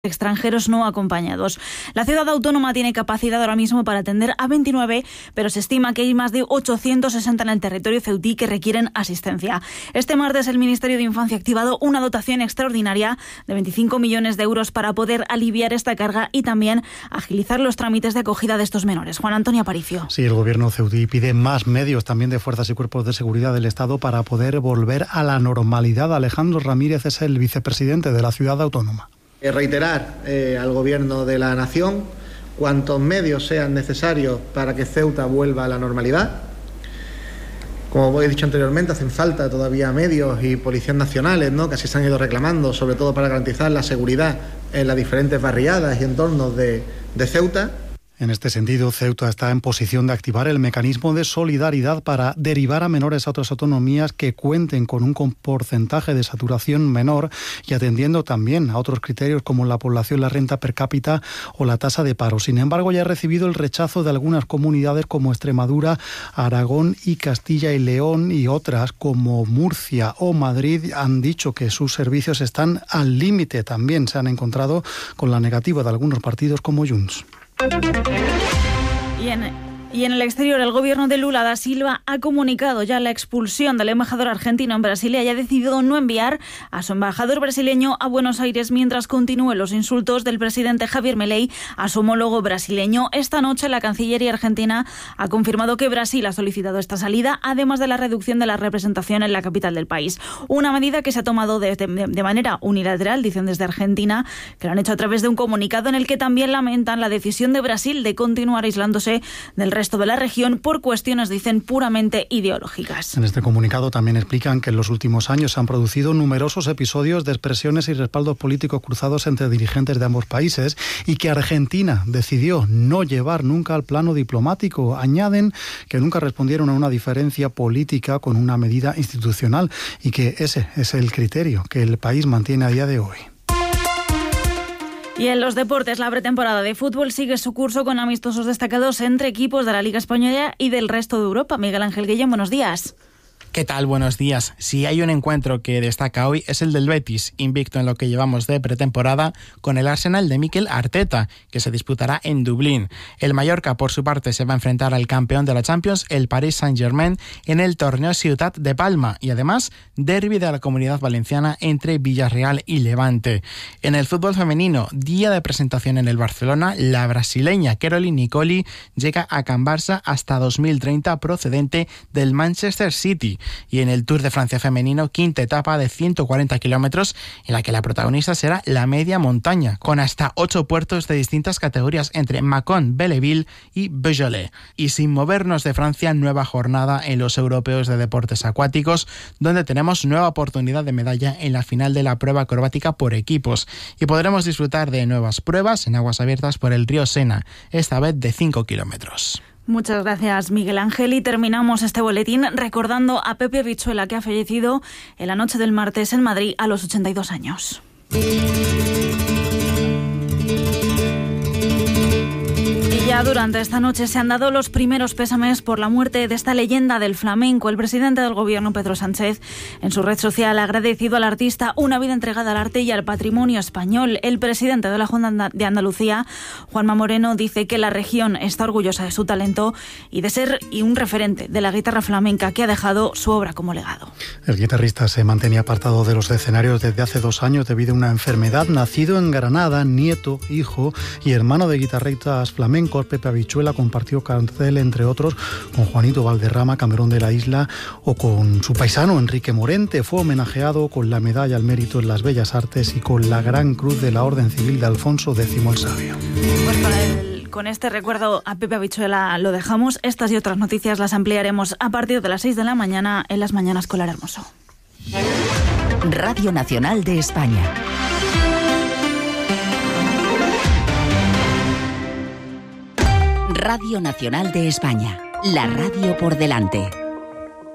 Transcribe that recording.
extranjeros no acompañados. La ciudad autónoma tiene capacidad ahora mismo para atender a 29, pero se estima que hay más de 860 en el territorio ceutí que requieren asistencia. Este martes el Ministerio de Infancia ha activado una dotación extraordinaria de 25 millones de euros para poder aliviar esta carga y también agilizar los trámites de acogida de estos menores. Juan Antonio Aparicio. Sí, el gobierno ceutí pide más medios también de fuerzas y cuerpos de seguridad del Estado para poder volver a la normalidad. Alejandro Ramírez es el vicepresidente de la ciudad autónoma. Reiterar al Gobierno de la Nación cuantos medios sean necesarios para que Ceuta vuelva a la normalidad. Como he dicho anteriormente, hacen falta todavía medios y policías nacionales, ¿no?, que así se han ido reclamando, sobre todo para garantizar la seguridad en las diferentes barriadas y entornos de Ceuta. En este sentido, Ceuta está en posición de activar el mecanismo de solidaridad para derivar a menores a otras autonomías que cuenten con un porcentaje de saturación menor y atendiendo también a otros criterios como la población, la renta per cápita o la tasa de paro. Sin embargo, ya ha recibido el rechazo de algunas comunidades como Extremadura, Aragón y Castilla y León, y otras como Murcia o Madrid han dicho que sus servicios están al límite. También se han encontrado con la negativa de algunos partidos como Junts. Y en el exterior, el gobierno de Lula da Silva ha comunicado ya la expulsión del embajador argentino en Brasilia y ha decidido no enviar a su embajador brasileño a Buenos Aires mientras continúen los insultos del presidente Javier Milei a su homólogo brasileño. Esta noche la Cancillería argentina ha confirmado que Brasil ha solicitado esta salida, además de la reducción de la representación en la capital del país. Una medida que se ha tomado de manera unilateral, dicen desde Argentina, que lo han hecho a través de un comunicado en el que también lamentan la decisión de Brasil de continuar aislándose del resto de la región por cuestiones, dicen, puramente ideológicas. En este comunicado también explican que en los últimos años se han producido numerosos episodios de expresiones y respaldos políticos cruzados entre dirigentes de ambos países y que Argentina decidió no llevar nunca al plano diplomático. Añaden que nunca respondieron a una diferencia política con una medida institucional y que ese es el criterio que el país mantiene a día de hoy. Y en los deportes, la pretemporada de fútbol sigue su curso con amistosos destacados entre equipos de la Liga Española y del resto de Europa. Miguel Ángel Guillén, buenos días. ¿Qué tal? Buenos días. Si hay un encuentro que destaca hoy es el del Betis, invicto en lo que llevamos de pretemporada, con el Arsenal de Mikel Arteta, que se disputará en Dublín. El Mallorca, por su parte, se va a enfrentar al campeón de la Champions, el Paris Saint-Germain, en el torneo Ciutat de Palma, y además, derbi de la Comunidad Valenciana entre Villarreal y Levante. En el fútbol femenino, día de presentación en el Barcelona, la brasileña Caroline Nicoli llega a Can Barça hasta 2030 procedente del Manchester City. Y en el Tour de Francia femenino, quinta etapa de 140 kilómetros, en la que la protagonista será la media montaña, con hasta 8 puertos de distintas categorías entre Mâcon, Belleville y Beaujolais. Y sin movernos de Francia, nueva jornada en los europeos de deportes acuáticos, donde tenemos nueva oportunidad de medalla en la final de la prueba acrobática por equipos. Y podremos disfrutar de nuevas pruebas en aguas abiertas por el río Sena, esta vez de 5 kilómetros. Muchas gracias, Miguel Ángel. Y terminamos este boletín recordando a Pepe Habichuela, que ha fallecido en la noche del martes en Madrid a los 82 años. Ya durante esta noche se han dado los primeros pésames por la muerte de esta leyenda del flamenco. El presidente del gobierno, Pedro Sánchez, en su red social ha agradecido al artista una vida entregada al arte y al patrimonio español. El presidente de la Junta de Andalucía, Juanma Moreno, dice que la región está orgullosa de su talento y de ser un referente de la guitarra flamenca que ha dejado su obra como legado. El guitarrista se mantenía apartado de los escenarios desde hace 2 años debido a una enfermedad. Nacido en Granada, nieto, hijo y hermano de guitarristas flamencos, Pepe Habichuela compartió cartel, entre otros, con Juanito Valderrama, Camarón de la Isla, o con su paisano Enrique Morente. Fue homenajeado con la Medalla al Mérito en las Bellas Artes y con la Gran Cruz de la Orden Civil de Alfonso X el Sabio. Pues con este recuerdo a Pepe Habichuela lo dejamos. Estas y otras noticias las ampliaremos a partir de las 6 de la mañana en Las Mañanas con Lara Hermoso. Radio Nacional de España. Radio Nacional de España, la radio por delante.